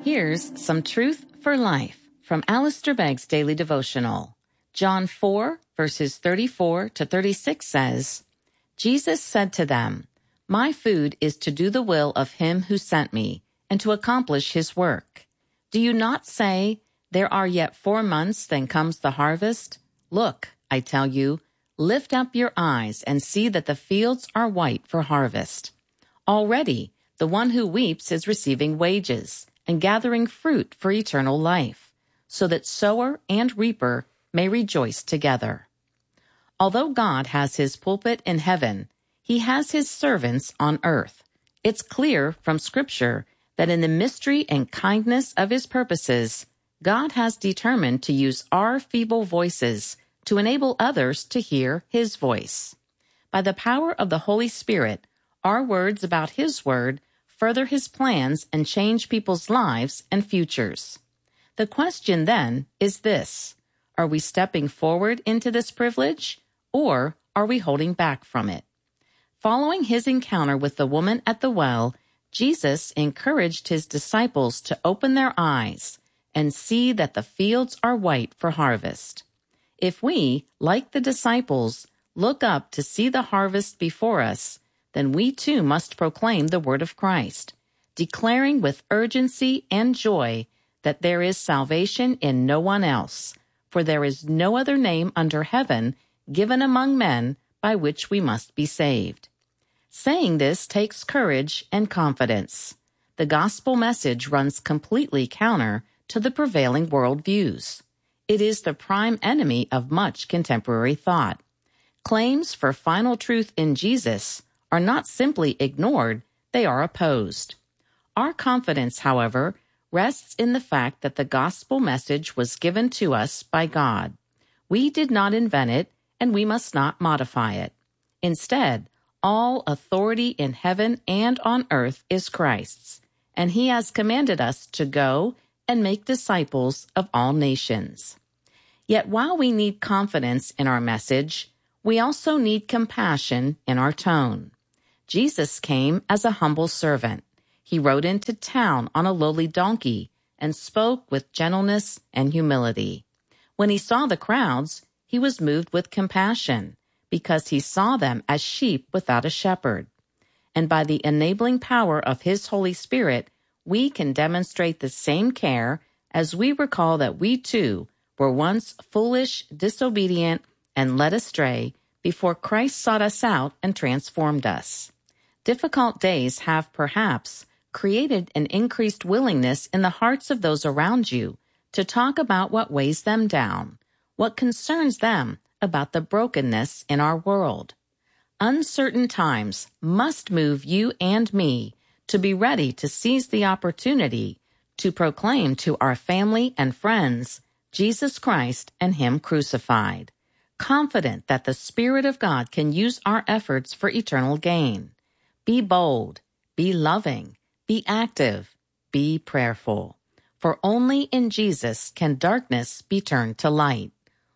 Here's some truth for life from Alistair Begg's Daily Devotional. John 4, verses 34 to 36 says, Jesus said to them, "My food is to do the will of him who sent me, and to accomplish his work. Do you not say, 'There are yet 4 months, then comes the harvest'? Look, I tell you, lift up your eyes and see that the fields are white for harvest. Already, the one who weeps is receiving wages and gathering fruit for eternal life, so that sower and reaper may rejoice together." Although God has his pulpit in heaven, he has his servants on earth. It's clear from Scripture that in the mystery and kindness of his purposes, God has determined to use our feeble voices to enable others to hear his voice. By the power of the Holy Spirit, our words about his word further his plans and change people's lives and futures. The question then is this: are we stepping forward into this privilege, or are we holding back from it? Following his encounter with the woman at the well, Jesus encouraged his disciples to open their eyes and see that the fields are white for harvest. If we, like the disciples, look up to see the harvest before us, then we too must proclaim the word of Christ, declaring with urgency and joy that there is salvation in no one else, for there is no other name under heaven given among men by which we must be saved. Saying this takes courage and confidence. The gospel message runs completely counter to the prevailing worldviews. It is the prime enemy of much contemporary thought. Claims for final truth in Jesus are not simply ignored, they are opposed. Our confidence, however, rests in the fact that the gospel message was given to us by God. We did not invent it, and we must not modify it. Instead, all authority in heaven and on earth is Christ's, and he has commanded us to go and make disciples of all nations. Yet while we need confidence in our message, we also need compassion in our tone. Jesus came as a humble servant. He rode into town on a lowly donkey and spoke with gentleness and humility. When he saw the crowds, he was moved with compassion because he saw them as sheep without a shepherd. And by the enabling power of his Holy Spirit, we can demonstrate the same care as we recall that we too were once foolish, disobedient, and led astray before Christ sought us out and transformed us. Difficult days have perhaps created an increased willingness in the hearts of those around you to talk about what weighs them down, what concerns them about the brokenness in our world. Uncertain times must move you and me to be ready to seize the opportunity to proclaim to our family and friends Jesus Christ and him crucified, confident that the Spirit of God can use our efforts for eternal gain. Be bold, be loving, be active, be prayerful. For only in Jesus can darkness be turned to light.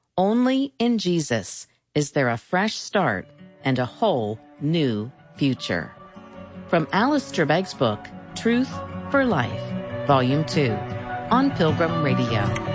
Only in Jesus is there a fresh start and a whole new future. From Alistair Begg's book, Truth for Life, Volume 2, on Pilgrim Radio.